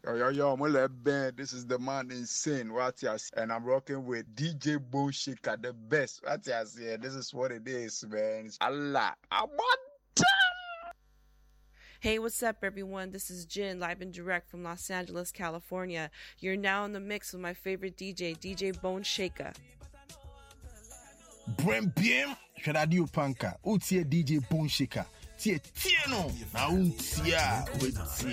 Yo, Mole Ben, this is the man insane. What yes, and I'm rocking with DJ Bone Shaker, the best. What yes, yeah, this is what it is, man. It's Allah. Hey, what's up, everyone? This is Jin, live and direct from Los Angeles, California. You're now in the mix with my favorite DJ, DJ Bone Shaker. Buen bien, Radio Panka, Utie DJ Bone Shaker. Tie no, na untia,